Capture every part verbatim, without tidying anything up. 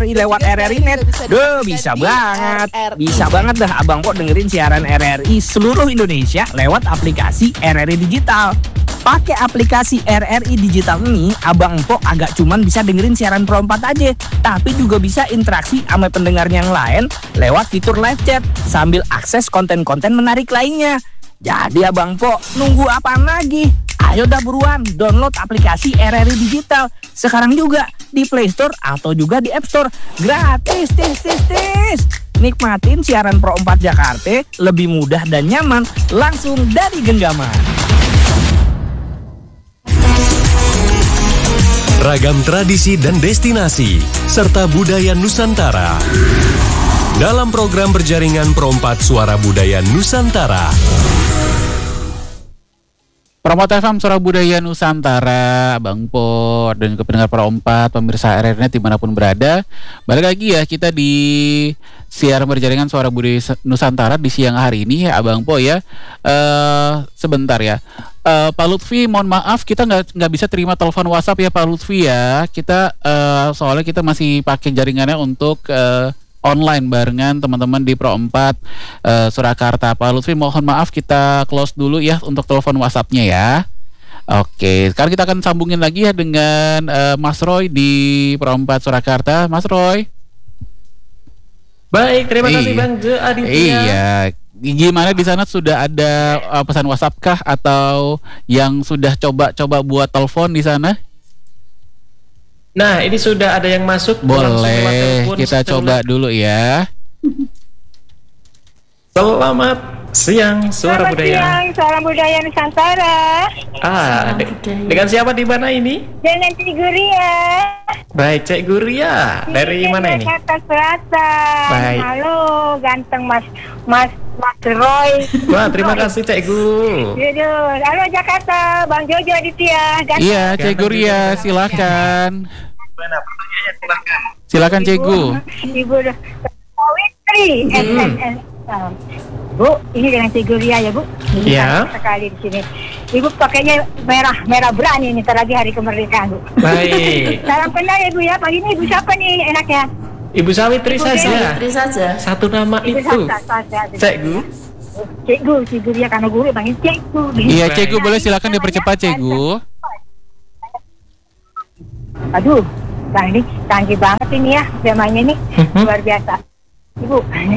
R I lewat R R I Net. Duh, bisa banget. Bisa banget dah Abang Po dengerin siaran R R I seluruh Indonesia lewat aplikasi R R I Digital. Pakai aplikasi R R I Digital ini, Abang Po agak cuman bisa dengerin siaran Pro empat aja, tapi juga bisa interaksi sama pendengarnya yang lain lewat fitur live chat sambil akses konten-konten menarik lainnya. Jadi Abang Po, nunggu apaan lagi? Ayo dah buruan download aplikasi R R I Digital sekarang juga di Play Store atau juga di App Store. Gratis, tis, tis, tis. Nikmatin siaran Pro empat Jakarta lebih mudah dan nyaman langsung dari genggaman. Ragam tradisi dan destinasi serta budaya Nusantara dalam program berjaringan Pro empat Suara Budaya Nusantara. Pro empat F M Suara Budaya Nusantara, Bang Po dan juga pendengar Pro empat, pemirsa R R I Net dimanapun berada. Balik lagi ya kita di siaran berjaringan Suara Budaya Nusantara di siang hari ini ya Abang Po ya. Uh, sebentar ya. Uh, Pak Lutfi, mohon maaf kita nggak nggak bisa terima telepon WhatsApp ya Pak Lutfi ya. Kita uh, soalnya kita masih pakai jaringannya untuk uh, online barengan teman-teman di Pro empat uh, Surakarta. Pak Lutfi, mohon maaf kita close dulu ya untuk telepon WhatsApp-nya ya. Oke, sekarang kita akan sambungin lagi ya dengan uh, Mas Roy di Pro empat Surakarta. Mas Roy. Baik, terima iya. kasih Bang Jo Aditya. Iya. Gimana di sana sudah ada uh, pesan WhatsApp kah atau yang sudah coba-coba buat telepon di sana? Nah, ini sudah ada yang masuk. Boleh, kita coba dulu ya. Selamat siang, Suara Selamat Budaya. siang, Suara Budaya Nusantara. Ah, de- dengan siapa di mana ini? Dengan Cik Guria. Baik, Cik Guria. Dari mana ini? Jakarta Selatan. Baik. Halo, ganteng Mas Mas Mas Roy. Wah, terima kasih Cik Gu. Yaudah. Halo Jakarta, Bang Jojo Aditya. Ganteng. Iya, Cik Guria, silakan. Mana pertanyaannya? Silakan. Silakan Cik Gu. Ibu Sawitri. S N S. Bu, ini dengan Cik Guria ya Bu. Iya. Sekali di sini. Ibu pakainya merah, merah berani ini ntar lagi hari kemerdekaan Bu. Baik. Salam kenal ya Bu ya. Pagi ini Ibu siapa nih enaknya? Ibu Sawitri Ibu saja. Sawitri saja. Satu nama Ibu itu. saja. Cik Gu. Cik Gu, Cik Guria karena guru panggil Cik Gu. Iya, Cik Gu, boleh silakan dipercepat Cik Gu. Aduh, Bang ini canggih banget ini ya temanya ini, luar biasa. Ibu,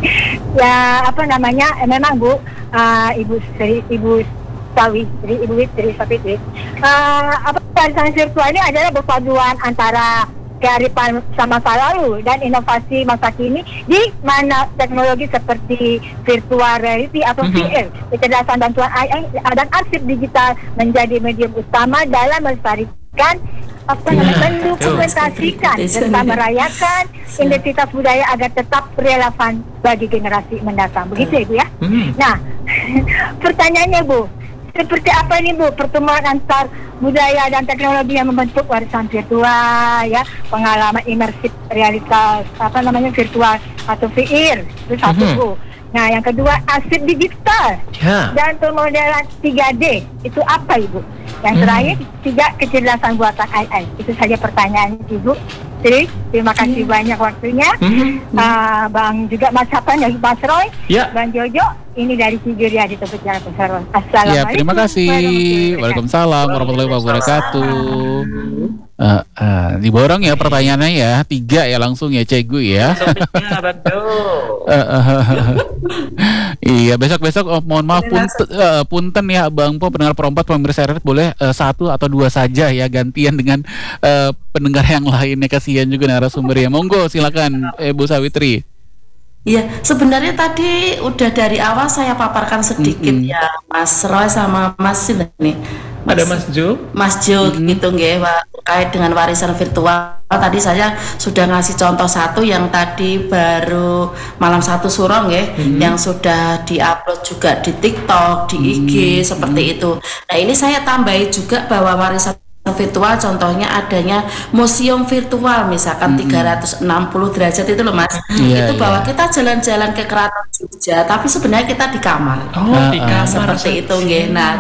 ya apa namanya? Eh, memang Bu, uh, Ibu Sri, Ibu Sawitri, Ibu Witri Sawitri. Uh, apa warisan virtual ini adalah perpaduan antara kearifan sama masa lalu dan inovasi masa kini di mana teknologi seperti virtual reality atau V R, kecerdasan bantuan A I dan arsip digital menjadi medium utama dalam melestarikan apa namanya mendokumentasikan serta merayakan identitas budaya agar tetap relevan bagi generasi mendatang. Begitu ya Bu ya. Nah, pertanyaannya Bu, seperti apa ini Bu pertemuan antar budaya dan teknologi yang membentuk warisan virtual ya, pengalaman imersif realitas apa namanya virtual atau V R itu satu mm-hmm. Bu. Nah yang kedua arsip digital yeah. dan pemodelan tiga D itu apa Ibu? Yang mm. terakhir tiga kecerdasan buatan A I. Itu saja pertanyaan Ibu. Jadi terima kasih mm. banyak waktunya. Mm-hmm. Uh, Bang juga Mas Hapan dari Mas Roy, yeah. Bang Jojo. Ini dari Cigeria di Tepuk Jalan Pesawat. Assalamualaikum. Ya, terima kasih. Waalaikumsalam warahmatullahi wabarakatuh. Uh, uh, diborong ya pertanyaannya ya, tiga ya langsung ya Cegu ya. uh, uh, iya besok-besok oh, mohon maaf punten, uh, punten ya Bang Po pendengar Pro empat pemirsa R R I boleh uh, satu atau dua saja ya gantian dengan uh, pendengar yang lainnya, kasihan juga narasumber ya. Monggo silakan Ibu Sawitri. Iya, sebenarnya tadi udah dari awal saya paparkan sedikit mm-hmm. ya Mas Roy sama Mas ini. Mas, ada Mas Jo. Mas Jo mm-hmm. gitu nggih, terkait dengan warisan virtual. Tadi saya sudah ngasih contoh satu yang tadi baru malam satu suro nggih, mm-hmm. yang sudah diupload juga di TikTok, di I G mm-hmm. seperti itu. Nah, ini saya tambahi juga bahwa warisan virtual contohnya adanya museum virtual misalkan mm-hmm. tiga ratus enam puluh derajat itu loh Mas. Yeah, itu bahwa yeah. kita jalan-jalan ke Keraton Jogja tapi sebenarnya kita di kamar. Oh, nah, di kamar seperti itu nggih. Nah, terus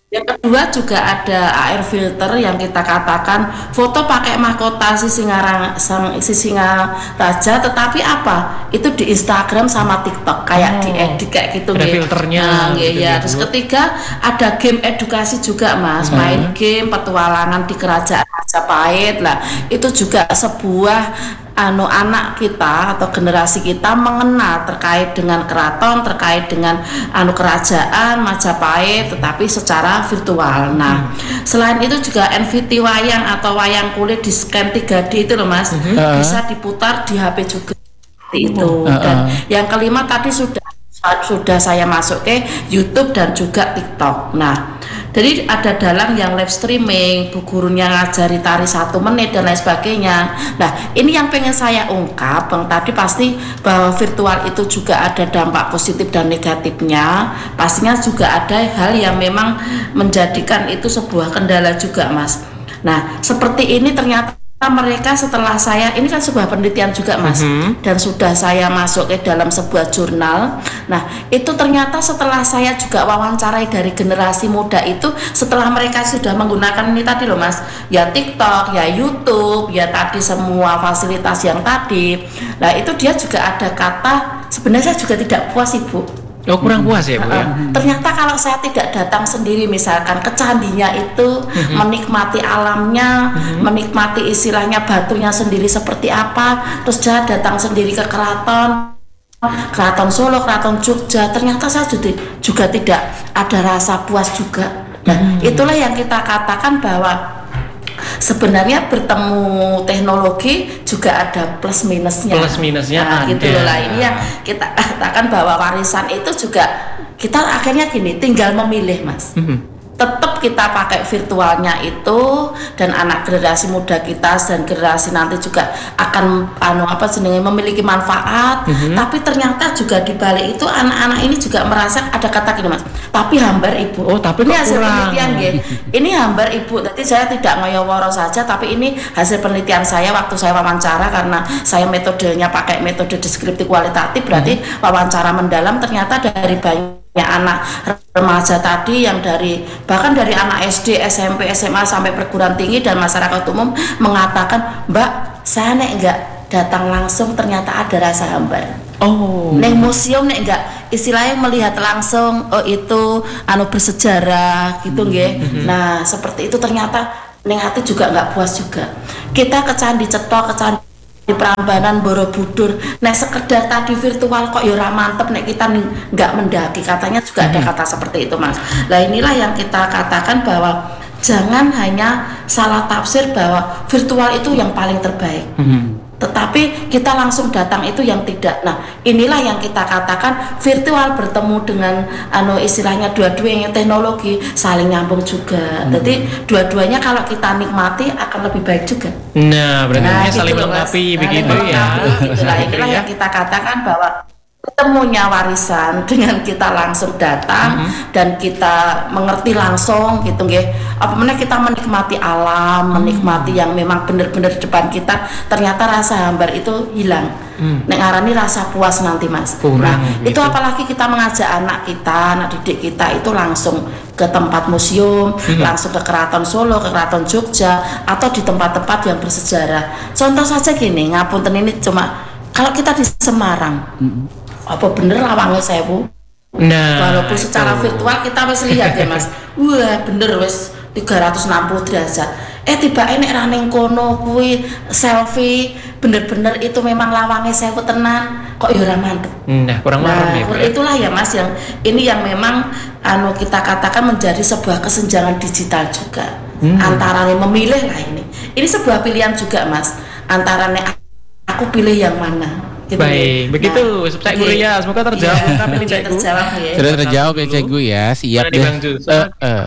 Yang kedua juga ada A R filter yang kita katakan foto pakai mahkota Sisinga sang Sisinga Raja, tetapi apa? Itu di Instagram sama TikTok kayak Oh, diedit kayak gitu ada nggih. filternya Nah, nggih, gitu ya. ya, Terus Bu. ketiga ada game edukasi juga Mas, main game petualangan di kerajaan Majapahit lah. Itu juga sebuah anu anak kita atau generasi kita mengenal terkait dengan keraton, terkait dengan anu kerajaan Majapahit, tetapi secara virtual. Nah, selain itu juga N V T wayang atau wayang kulit di scan tiga D itu loh Mas, bisa diputar di H P juga seperti itu. Dan yang kelima tadi sudah sudah saya masuk ke YouTube dan juga TikTok. Nah, jadi ada dalang yang live streaming, bu gurunya ngajari tari satu menit dan lain sebagainya. Nah, ini yang pengen saya ungkap, Bang, tadi pasti bahwa virtual itu juga ada dampak positif dan negatifnya. Pastinya juga ada hal yang memang menjadikan itu sebuah kendala juga, Mas. Nah, seperti ini ternyata mereka setelah saya, ini kan sebuah penelitian juga Mas, mm-hmm. dan sudah saya masuk ke dalam sebuah jurnal. Nah, itu ternyata setelah saya juga wawancarai dari generasi muda itu, setelah mereka sudah menggunakan ini tadi loh Mas, ya TikTok, ya YouTube, ya tadi semua fasilitas yang tadi. Nah, itu dia juga ada kata, sebenarnya saya juga tidak puas Ibu. Oh, kurang puas ya Bu ya? Uh, ternyata kalau saya tidak datang sendiri misalkan ke candinya itu, mm-hmm. menikmati alamnya, mm-hmm. menikmati istilahnya batunya sendiri seperti apa, terus saya datang sendiri ke keraton, keraton Solo, keraton Jogja, ternyata saya juga, juga tidak ada rasa puas juga. Nah, mm-hmm. itulah yang kita katakan bahwa sebenarnya bertemu teknologi juga ada plus minusnya. Plus minusnya nah, ada. gitu loh lah. Ini yang kita katakan bahwa warisan itu juga kita akhirnya gini, tinggal memilih Mas. Mm-hmm. Tetap kita pakai virtualnya itu, dan anak generasi muda kita dan generasi nanti juga akan anu apa jenenge memiliki manfaat. Mm-hmm. Tapi ternyata juga di balik itu anak-anak ini juga merasa ada kata gini Mas, tapi hambar Ibu. Oh, tapi ini kok hasil kurang. penelitian nggih. Ini hambar Ibu. Jadi saya tidak ngoyo-woro saja, tapi ini hasil penelitian saya waktu saya wawancara, karena saya metodenya pakai metode deskriptif kualitatif, berarti mm-hmm. wawancara mendalam. Ternyata dari banyak anak remaja tadi yang dari bahkan dari anak S D, S M P, S M A sampai perguruan tinggi dan masyarakat umum mengatakan, Mbak, saya nek enggak datang langsung ternyata ada rasa hambar. Oh. Neng museum nek enggak istilahnya melihat langsung, oh itu anu bersejarah gitu nggih. Mm-hmm. Nah, seperti itu ternyata neng hati juga enggak puas juga. Kita ke Candi Cetok, ke Candi di Prambanan, Borobudur, nah sekedar tadi virtual kok ya ora mantep nek kita nggak mendaki, katanya juga ada kata seperti itu Mas. Nah inilah yang kita katakan bahwa jangan hanya salah tafsir bahwa virtual itu yang paling terbaik. Mm-hmm. Tetapi kita langsung datang itu yang tidak. Nah, inilah yang kita katakan virtual bertemu dengan anu istilahnya dua-duanya teknologi saling nyambung juga. Hmm. Jadi dua-duanya kalau kita nikmati akan lebih baik juga. Nah, berarti nah, gitu loh, saling melengkapi begitu nah, ya. Gitu lah. Inilah yang kita katakan bahwa ketemunya warisan dengan kita langsung datang, mm-hmm. dan kita mengerti langsung gitu nggih. Apa mana kita menikmati alam, mm-hmm. menikmati yang memang benar-benar di depan kita, ternyata rasa hambar itu hilang. Mm. Nek ngarani rasa puas nanti Mas. Kurang, nah, gitu. Itu apalagi kita mengajak anak kita, anak didik kita itu langsung ke tempat museum, mm-hmm. langsung ke Keraton Solo, ke Keraton Jogja, atau di tempat-tempat yang bersejarah. Contoh saja gini, ngapunten ini cuma kalau kita di Semarang. Mm-hmm. Apa bener lawangnya sewu? Nah, walaupun secara itu virtual kita masih lihat ya Mas, wah bener wes tiga ratus enam puluh derajat. Eh tiba enek raneng kono kuwi selfie, bener-bener itu memang lawangnya sewu tenan. Kok ya ora mantep. Nah, kurang nah, ya, itulah ya Mas yang ini yang memang anu kita katakan menjadi sebuah kesenjangan digital juga. Hmm. Antara memilih lah ini. Ini sebuah pilihan juga Mas. Antara aku pilih yang mana. Gitu. Baik, begitu nah, Cek Guru ya, semoga terjawab iya, kami Cek Guru. Ya. Sudah terjawab ya Cek Guru ya, siap deh. Uh, uh.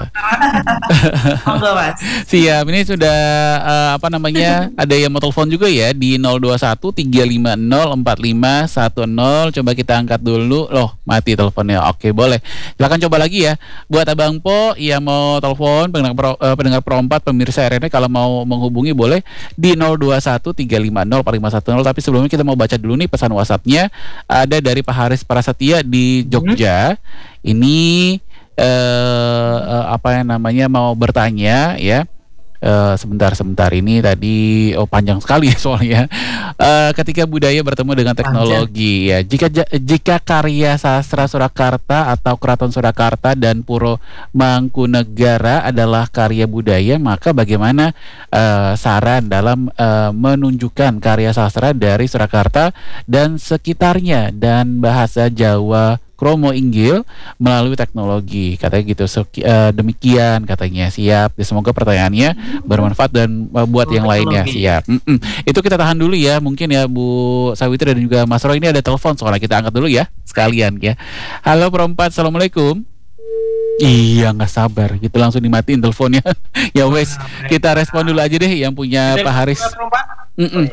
Siap, ini sudah uh, apa namanya? Ada yang mau telepon juga ya di nol dua satu tiga lima nol empat lima satu nol. Coba kita angkat dulu. Loh, mati teleponnya. Oke, boleh. Silakan coba lagi ya. Buat Abang Po yang mau telepon pendengar pro, uh, pendengar Pro empat pemirsa R R N kalau mau menghubungi boleh di nol dua satu tiga lima nol empat lima satu nol. Tapi sebelumnya kita mau baca dulu nih pesan WhatsApp-nya. Ada dari Pak Haris Prasetya di Jogja. Hmm. Ini eh, eh, apa yang namanya mau bertanya ya. Eh, sebentar-sebentar ini tadi oh panjang sekali ya soalnya. Eh, ketika budaya bertemu dengan teknologi ya. Jika ja- jika karya sastra Surakarta atau Keraton Surakarta dan Puro Mangkunegara adalah karya budaya, maka bagaimana eh, saran dalam eh, menunjukkan karya sastra dari Surakarta dan sekitarnya dan bahasa Jawa Kromo Inggil melalui teknologi, katanya gitu. Seki- eh, demikian katanya. Siap. Ya, semoga pertanyaannya bermanfaat dan eh, buat yang lainnya. Siap. Mm-mm. Itu kita tahan dulu ya, mungkin ya Bu Sawitri dan juga Mas Roy. Ini ada telepon soalnya, kita angkat dulu ya sekalian ya. Halo Perempat, assalamualaikum. Iya, nggak sabar gitu langsung dimatiin teleponnya. Ya wes, kita respon dulu aja deh yang punya Pak Haris. Mm-mm.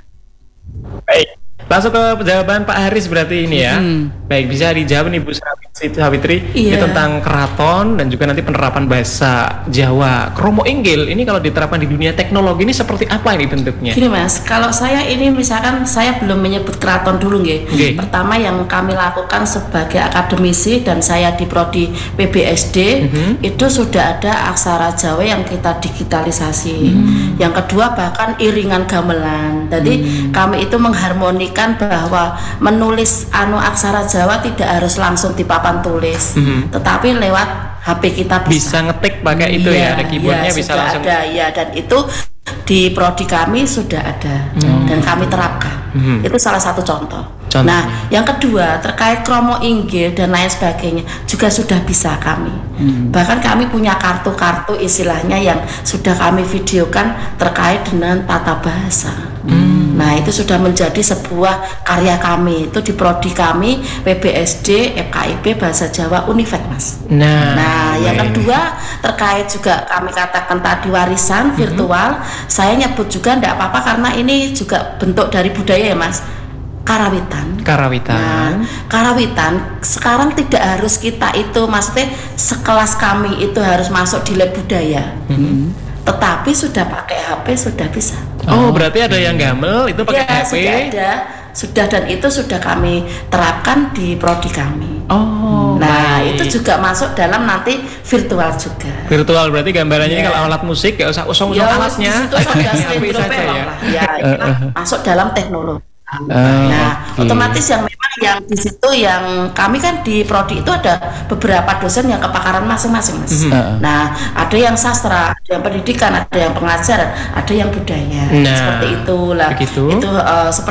Baik, langsung ke jawaban Pak Haris berarti ini ya. Hmm. Baik, bisa dijawab nih Bu Sawitri, Sawitri. Iya. Ini tentang keraton dan juga nanti penerapan bahasa Jawa Kromo Inggil. Ini kalau diterapkan di dunia teknologi ini seperti apa ini bentuknya? Gini Mas, kalau saya ini misalkan saya belum menyebut keraton dulu nggih. Nggih. Pertama yang kami lakukan sebagai akademisi dan saya di prodi P B S D Mhm. itu sudah ada aksara Jawa yang kita digitalisasi. Yang kedua bahkan iringan gamelan. Jadi kami itu mengharmonikan bahwa menulis anu aksara Jawa tidak harus langsung di papan tulis, Mhm. tetapi lewat H P kita Bisa bisa. ngetik pakai itu ya, ada keyboardnya iya, bisa sudah langsung. ada, ya, dan itu di prodi kami sudah ada dan kami terapkan. Hmm. Itu salah satu contoh. Contohnya. Nah, yang kedua terkait kromo inggil dan lain sebagainya juga sudah bisa kami. Bahkan kami punya kartu-kartu istilahnya yang sudah kami videokan terkait dengan tata bahasa. Nah, itu sudah menjadi sebuah karya kami. Itu di prodi kami P B S D F K I P Bahasa Jawa Unifek, Mas. Nah, Nah, yang baik. kedua terkait juga kami katakan tadi warisan virtual, saya nyebut juga enggak apa-apa karena ini juga bentuk dari budaya ya, Mas. Karawitan. Karawitan. Nah, karawitan sekarang tidak harus kita itu, maksudnya sekelas kami itu harus masuk di lab budaya. Tetapi sudah pakai H P sudah bisa. Oh, berarti ada yang gamel itu pakai Ya, H P. sudah ada, sudah, dan itu sudah kami terapkan di prodi kami. Oh, Nah, baik. itu juga masuk dalam nanti virtual juga. Virtual berarti gambarannya ini Iya. kalau alat musik gak usah usung-usung Ya, alatnya. di situ sudah H P stream saja belum ya. lah. Ya, itu kan masuk dalam teknologi. Oh, Nah, oke. otomatis yang memang yang di situ yang kami kan di prodi itu ada beberapa dosen yang kepakaran masing-masing, Mas. Mhm. Nah, ada yang sastra, ada yang pendidikan, ada yang pengajaran, ada yang budaya. Nah, Seperti itulah. begitu. Itu eh, seperti